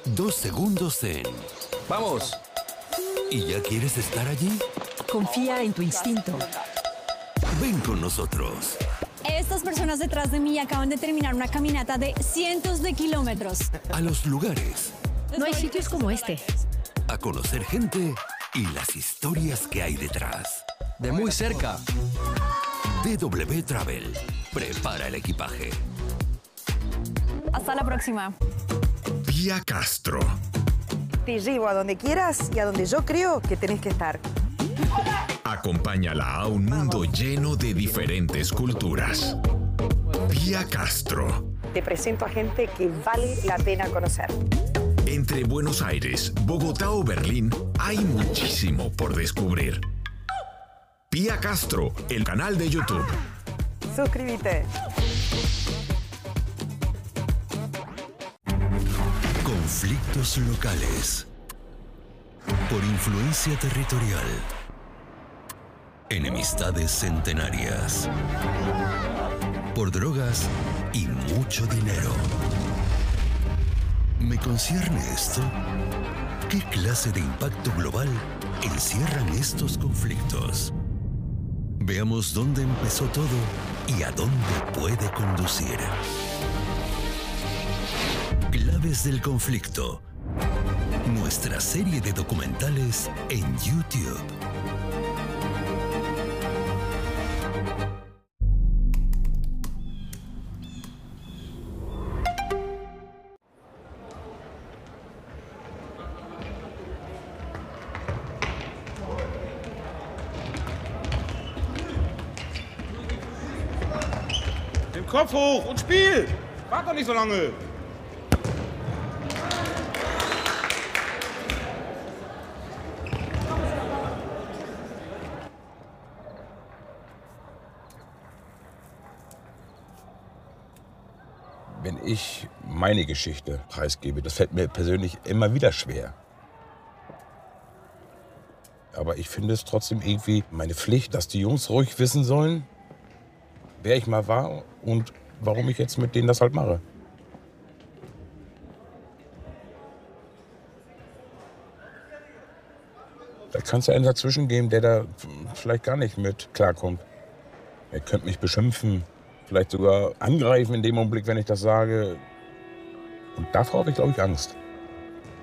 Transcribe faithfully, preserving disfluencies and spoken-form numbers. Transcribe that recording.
Dos segundos en... ¡Vamos! ¿Y ya quieres estar allí? Confía en tu instinto. Ven con nosotros. Estas personas detrás de mí acaban de terminar una caminata de cientos de kilómetros. A los lugares. No hay sitios como este. A conocer gente y las historias que hay detrás. De muy cerca. D W Travel. Prepara el equipaje. Hasta la próxima. Pia Castro. Te llevo a donde quieras y a donde yo creo que tenés que estar. Acompáñala a un mundo lleno de diferentes culturas. Pia Castro. Te presento a gente que vale la pena conocer. Entre Buenos Aires, Bogotá o Berlín, hay muchísimo por descubrir. Pia Castro, el canal de YouTube. Suscríbete. Conflictos locales. Por influencia territorial. Enemistades centenarias. Por drogas y mucho dinero. ¿Me concierne esto? ¿Qué clase de impacto global encierran estos conflictos? Veamos dónde empezó todo y a dónde puede conducir. Claves del conflicto. Nuestra serie de documentales en YouTube. Den Kopf hoch und spiel! Wart doch nicht so lange! Wenn ich meine Geschichte preisgebe, das fällt mir persönlich immer wieder schwer. Aber ich finde es trotzdem irgendwie meine Pflicht, dass die Jungs ruhig wissen sollen, wer ich mal war und warum ich jetzt mit denen das halt mache. Da kann es ja einen dazwischen geben, der da vielleicht gar nicht mit klarkommt. Er könnte mich beschimpfen, vielleicht sogar angreifen in dem Augenblick, wenn ich das sage. Und davor habe ich, glaube ich, Angst.